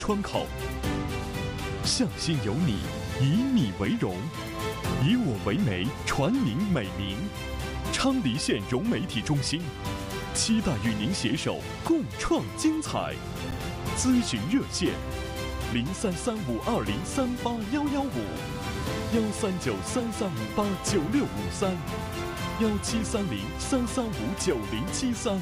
窗口。向心有你，以你为荣，以我为媒，传您美名。昌黎县融媒体中心期待与您携手共创精彩。咨询热线：033520381155，1393389653，173033590073。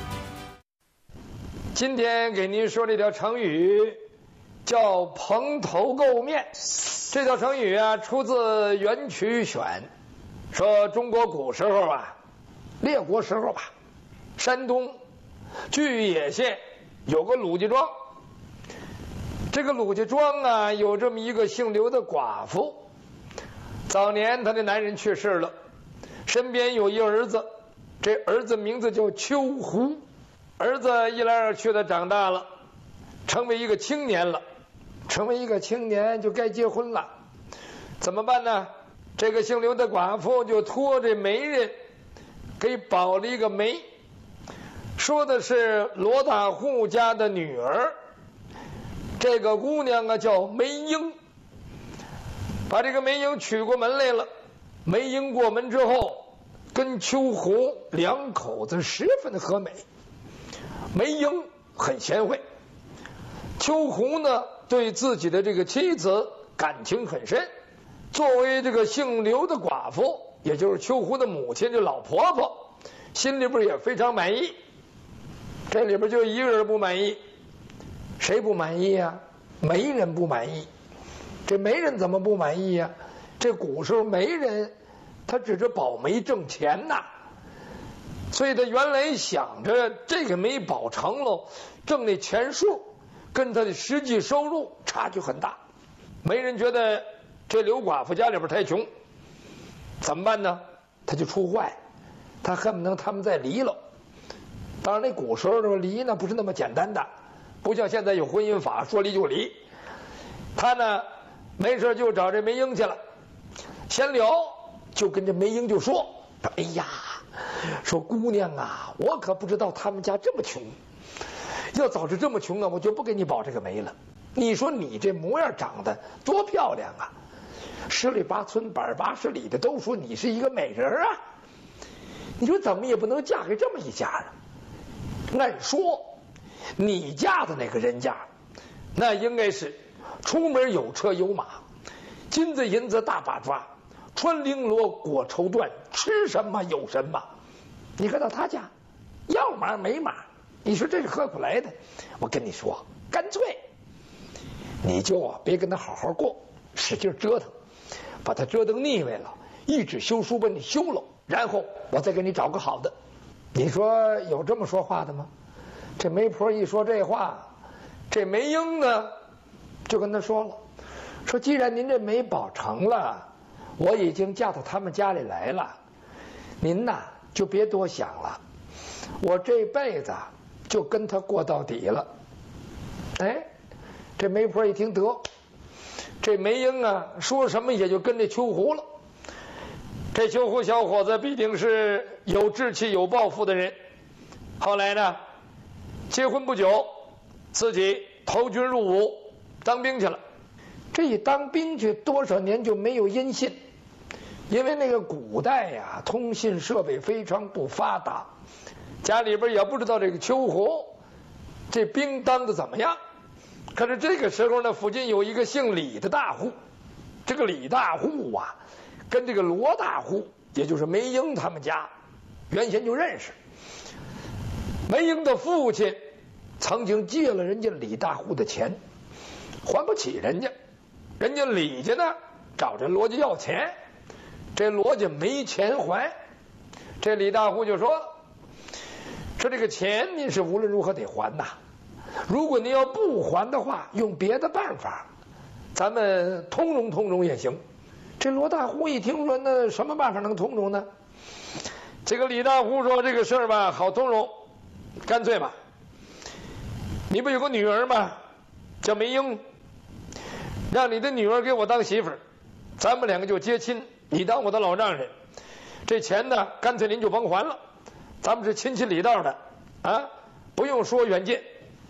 今天给您说这条成语叫蓬头垢面。这条成语啊，出自《元曲选》，说中国古时候啊，列国时候吧，山东巨野县有个鲁家庄。这个鲁家庄啊，有这么一个姓刘的寡妇。早年她的男人去世了，身边有一儿子，这儿子名字叫秋胡。儿子一来二去的长大了，成为一个青年了。成为一个青年就该结婚了，怎么办呢？这个姓刘的寡妇就托这媒人给保了一个媒，说的是罗大户家的女儿。这个姑娘啊叫梅英，把这个梅英娶过门来了。梅英过门之后，跟秋胡两口子十分的和美。梅英很贤惠，秋胡呢对自己的这个妻子感情很深。作为这个姓刘的寡妇，也就是秋胡的母亲，这老婆婆，心里边也非常满意。这里边就一个人不满意，谁不满意呀？媒人不满意。这媒人怎么不满意呀？这古时候媒人他指着保媒挣钱呐，所以他原来想着这个媒保成了，挣那钱数跟他的实际收入差距很大。媒人觉得这刘寡妇家里边太穷，怎么办呢？他就出坏，他恨不能他们再离了。当然那古时候的离呢不是那么简单的，不像现在有婚姻法，说离就离。他呢没事就找这梅英去了，闲聊就跟这梅英就说：哎呀，说姑娘啊，我可不知道他们家这么穷，要早知这么穷啊，我就不给你保这个媒了。你说你这模样长得多漂亮啊，十里八村百80里的都说你是一个美人啊，你说怎么也不能嫁给这么一家啊。按说你嫁的那个人家，那应该是出门有车有马，金子银子大把抓，穿绫罗裹绸缎，吃什么有什么。你看到他家要马没马，你说这是何苦来的？我跟你说，干脆你就别跟他好好过，使劲折腾，把他折腾腻歪了，一纸休书把你休了，然后我再给你找个好的。你说有这么说话的吗？这媒婆一说这话，这梅英呢就跟他说了，说既然您这媒保成了，我已经嫁到他们家里来了，您呐就别多想了，我这辈子就跟他过到底了。哎，这媒婆一听得，这梅英啊说什么也就跟这秋胡了。这秋胡小伙子必定是有志气有抱负的人，后来呢结婚不久，自己投军入伍当兵去了。这一当兵去多少年就没有音信，因为那个古代呀通信设备非常不发达，家里边也不知道这个秋胡这兵当的怎么样。可是这个时候呢，附近有一个姓李的大户，这个李大户啊跟这个罗大户，也就是梅英他们家原先就认识。梅英的父亲曾经借了人家李大户的钱，还不起人家，人家李家呢找这罗家要钱，这罗家没钱还。这李大户就说这个钱您是无论如何得还呐，如果您要不还的话，用别的办法咱们通融也行。这罗大户一听说，那什么办法能通融呢？这个李大户说这个事儿吧好通融，干脆吧，你不有个女儿吗？叫梅英，让你的女儿给我当媳妇儿，咱们两个就结亲，你当我的老丈人，这钱呢干脆您就甭还了，咱们是亲戚里道的啊，不用说远近。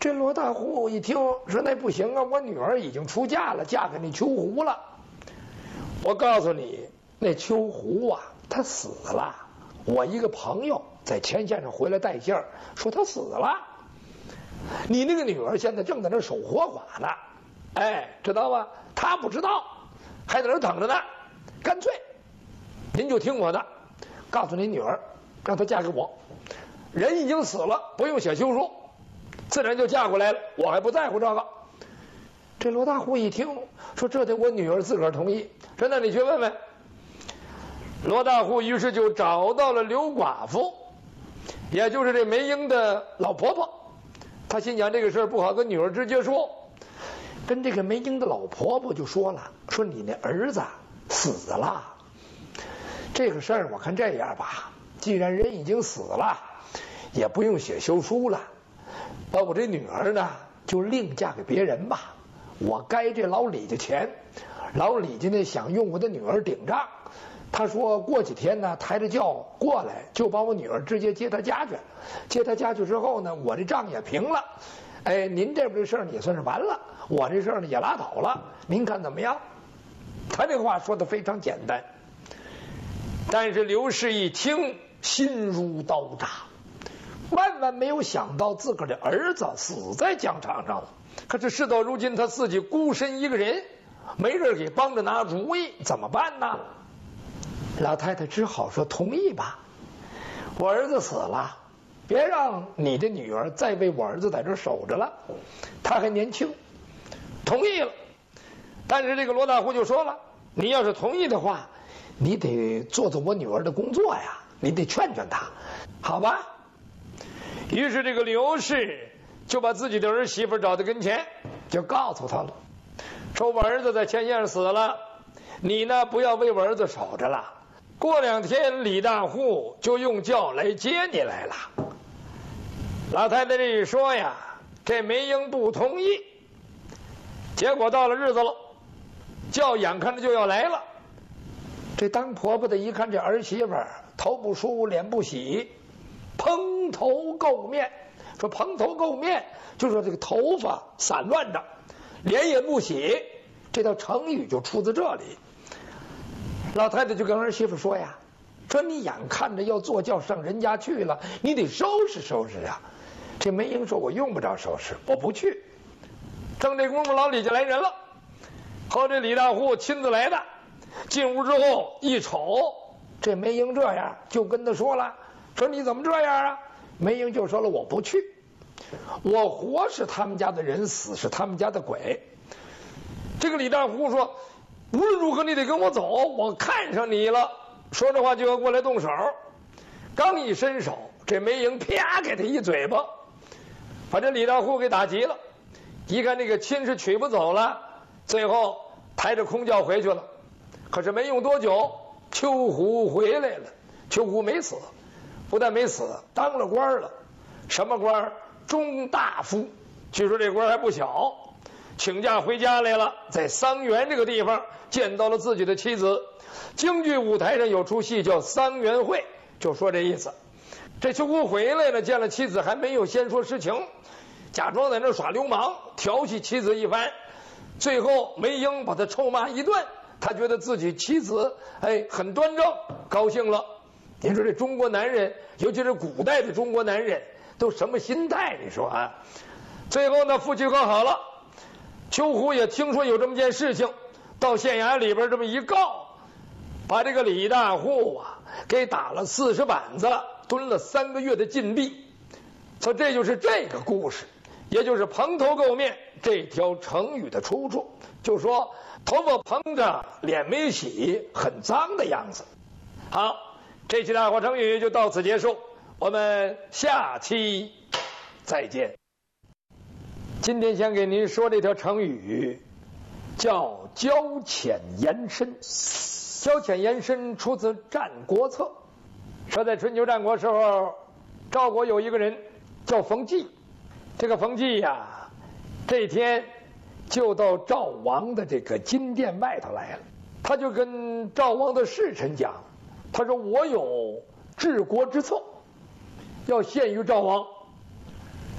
这罗大户一听说那不行啊，我女儿已经出嫁了，嫁给那秋胡了。我告诉你，那秋胡啊，他死了。我一个朋友在前线上回来带信儿，说他死了。你那个女儿现在正在那守活寡呢，哎，知道吧？他不知道，还在那等着呢。干脆，您就听我的，告诉你女儿，让她嫁给我。人已经死了，不用写休书，自然就嫁过来了。我还不在乎这个。这罗大户一听，说这得我女儿自个儿同意。说那你去问问。罗大户于是就找到了刘寡妇，也就是这梅英的老婆婆。他心想这个事儿不好跟女儿直接说，跟这个梅英的老婆婆就说了，说你那儿子死了。这个事儿我看这样吧，既然人已经死了，也不用写休书了，把我这女儿呢就另嫁给别人吧。我该这老李家钱，老李家呢想用我的女儿顶账，他说过几天呢抬着轿过来，就把我女儿直接接他家去。接他家去之后呢，我这账也平了。哎，您这边的事儿也算是完了，我这事儿呢也拉倒了，您看怎么样？他这话说的非常简单，但是刘氏一听心如刀扎，万万没有想到自个儿的儿子死在疆场上了。可是事到如今，他自己孤身一个人，没人给帮着拿主意，怎么办呢？老太太只好说同意吧，我儿子死了，别让你的女儿再为我儿子在这守着了，他还年轻。同意了。但是这个罗大户就说了，你要是同意的话，你得做做我女儿的工作呀，你得劝劝她，好吧？于是这个刘氏就把自己的儿媳妇找到跟前，就告诉他了，说我儿子在前线死了，你呢不要为我儿子守着了，过2天李大户就用轿来接你来了。老太太这一说呀，这梅英不同意。结果到了日子了，轿眼看着就要来了。这当婆婆的一看这儿媳妇头不梳脸不洗，蓬头垢面，说蓬头垢面就说这个头发散乱着，脸也不洗，这道成语就出自这里。老太太就跟儿媳妇说呀，说你眼看着要坐轿上人家去了，你得收拾收拾呀。这梅英说，我用不着收拾，我不去。正这功夫，老李家来人了，和这李大户亲自来的。进屋之后一瞅，这梅英这样，就跟他说了，说你怎么这样啊？梅英就说了，我不去，我活是他们家的人，死是他们家的鬼。这个李大户说，无论如何你得跟我走，我看上你了。说这话就要过来动手，刚一伸手，这梅英啪给他一嘴巴，把这李大户给打急了。一看这个亲是娶不走了，最后抬着空轿回去了。可是没用多久，秋胡回来了。秋胡没死，不但没死，当了官了。什么官？中大夫。据说这官还不小。请假回家来了，在桑园这个地方见到了自己的妻子。京剧舞台上有出戏叫《桑园会》，就说这意思。这秋胡回来了，见了妻子还没有先说实情，假装在那耍流氓，调戏妻子一番。最后梅英把他臭骂一顿，他觉得自己妻子很端正，高兴了。你说这中国男人，尤其是古代的中国男人，都什么心态？你说啊？最后呢，夫妻和好了。秋胡也听说有这么件事情，到县衙里边这么一告，把这个李大户啊给打了40板子了，蹲了3个月的禁闭。所以这就是这个故事，也就是蓬头垢面这条成语的出处，就说头发蓬着，脸没洗，很脏的样子。好，这期大话成语就到此结束，我们下期再见。今天想给您说这条成语叫交浅言深。交浅言深出自《战国策》，说在春秋战国时候，赵国有一个人叫冯骥。这个冯骥呀，这天就到赵王的这个金殿外头来了。他就跟赵王的侍臣讲，他说我有治国之策，要献于赵王。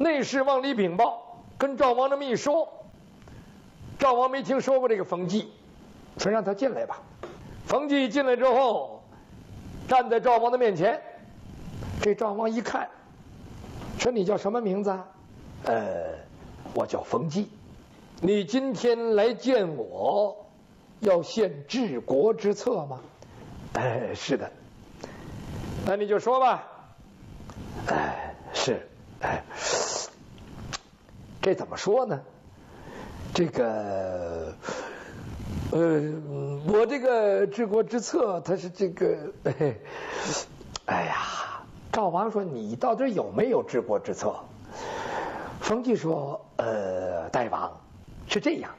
内侍往里禀报，跟赵王这么一说，赵王没听说过这个冯骥，说让他进来吧。冯骥进来之后，站在赵王的面前。这赵王一看，说你叫什么名字啊？我叫冯骥。你今天来见我，要献治国之策吗？是的。那你就说吧。是。这怎么说呢？这个，我这个治国之策，它是这个，哎呀，赵王说你到底有没有治国之策？冯骥说，大王是这样，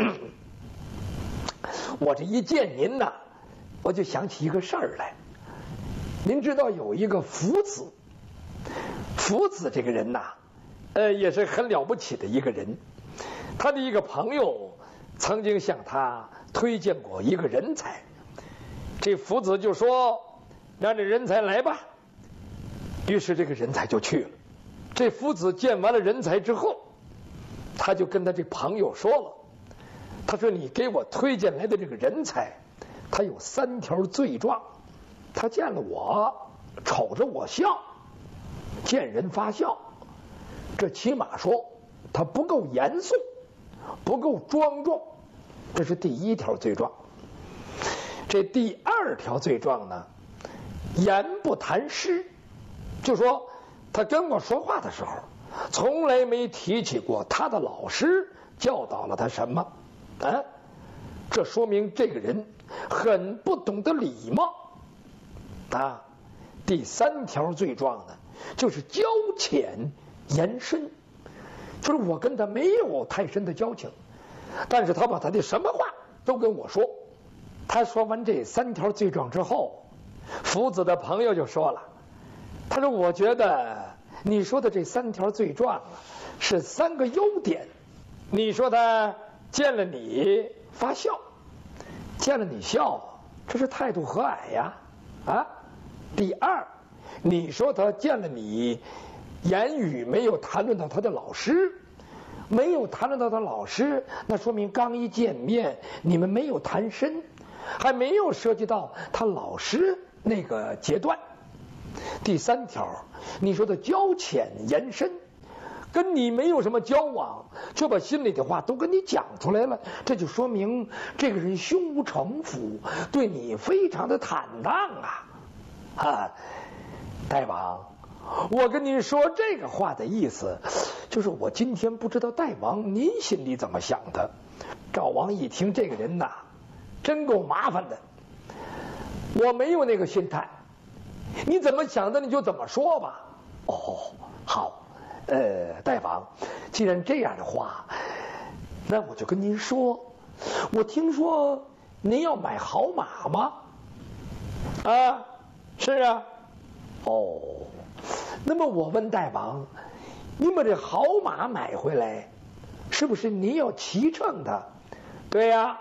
我这一见您呐，我就想起一个事儿来。您知道有一个夫子，夫子这个人呐，也是很了不起的一个人。他的一个朋友曾经向他推荐过一个人才，这夫子就说让这人才来吧。于是这个人才就去了。这夫子见完了人才之后，他就跟他这朋友说了，他说你给我推荐来的这个人才，他有3条罪状。他见了我，瞅着我笑，见人发笑，这起码说他不够严肃，不够庄重，这是第1条罪状。这第2条罪状呢，言不谈诗，就说他跟我说话的时候，从来没提起过他的老师教导了他什么，这说明这个人很不懂得礼貌啊。第3条罪状呢，就是交浅言深，就是我跟他没有太深的交情，但是他把他的什么话都跟我说。他说完这3条罪状之后，夫子的朋友就说了，他说我觉得你说的这3条罪状是3个优点。你说他见了你发笑，见了你笑，这是态度和蔼呀第2，你说他见了你言语没有谈论到他的老师，没有谈论到他老师，那说明刚一见面你们没有谈深，还没有涉及到他老师那个阶段。第3条，你说的交浅言深，跟你没有什么交往，就把心里的话都跟你讲出来了，这就说明这个人胸无城府，对你非常的坦荡大王，我跟您说这个话的意思，就是我今天不知道大王您心里怎么想的。赵王一听这个人呐，真够麻烦的，我没有那个心态，你怎么想的你就怎么说吧。好，大王，既然这样的话，那我就跟您说，我听说您要买好马吗？是啊。那么我问大王，您把这好马买回来，是不是您要骑乘它？对呀。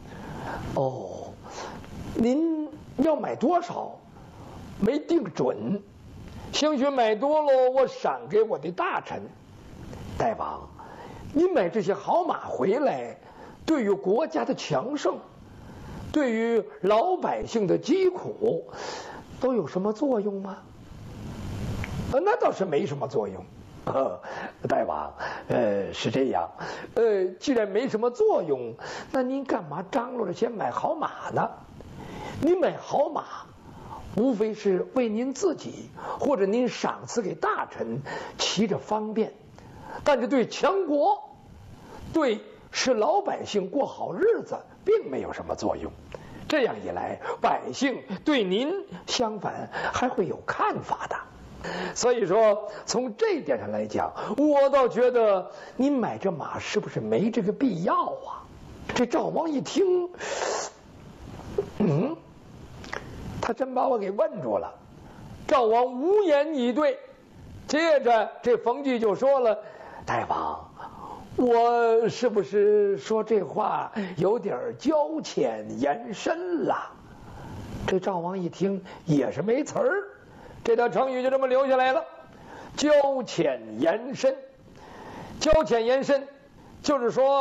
您要买多少？没定准，兴许买多了我赏给我的大臣。大王，您买这些好马回来，对于国家的强盛，对于老百姓的疾苦，都有什么作用吗？那倒是没什么作用。大王，是这样，既然没什么作用，那您干嘛张罗着先买好马呢？您买好马，无非是为您自己或者您赏赐给大臣骑着方便，但是对强国，对使老百姓过好日子，并没有什么作用。这样一来，百姓对您相反还会有看法的。所以说，从这点上来讲，我倒觉得您买这马是不是没这个必要啊？这赵王一听，他真把我给问住了。赵王无言以对。接着这冯骥就说了，大王，我是不是说这话有点交浅言深了？这赵王一听也是没词儿，这条成语就这么留下来了。 交浅言深。交浅言深，就是说